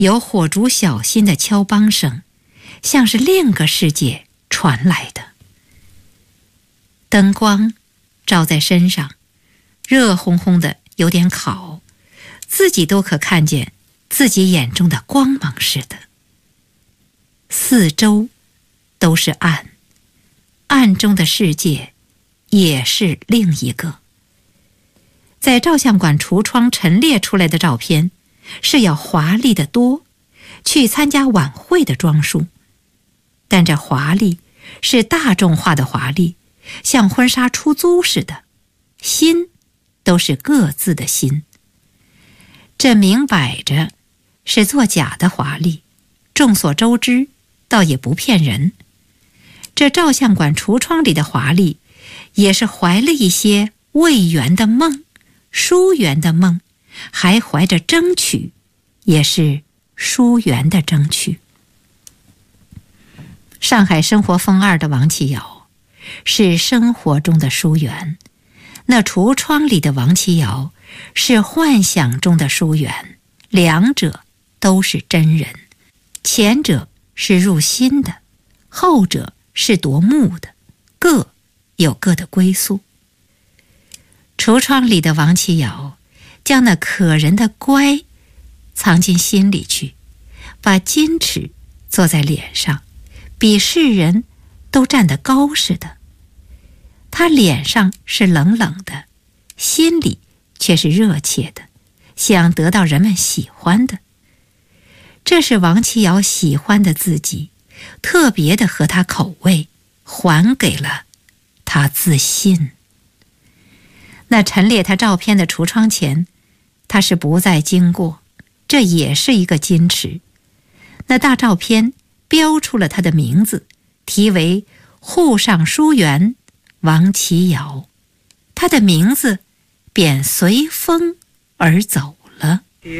有火烛小心的敲梆声，像是另个世界传来的。灯光照在身上，热烘烘的，有点烤，自己都可看见自己眼中的光芒似的。四周都是暗，暗中的世界也是另一个。在照相馆橱窗陈列出来的照片是要华丽的多，去参加晚会的装束，但这华丽是大众化的华丽，像婚纱出租似的，心都是各自的心。这明摆着是作假的华丽，众所周知，倒也不骗人。这照相馆橱窗里的华丽，也是怀了一些未圆的梦，疏圆的梦，还怀着争取，也是疏圆的争取。上海生活风2的王琦瑶是生活中的疏圆，那橱窗里的王琦瑶是幻想中的疏圆，两者都是真人，前者是入心的，后者是夺目的，各有各的归宿。橱窗里的王琦瑶将那可人的乖藏进心里去，把矜持坐在脸上，比世人都站得高似的。他脸上是冷冷的，心里却是热切的，想得到人们喜欢的。这是王琦瑶喜欢的自己，特别的合他口味，还给了他自信。那陈列他照片的橱窗前，他是不再经过，这也是一个矜持。那大照片标出了他的名字，题为沪上书园王琦瑶，他的名字便随风而走了。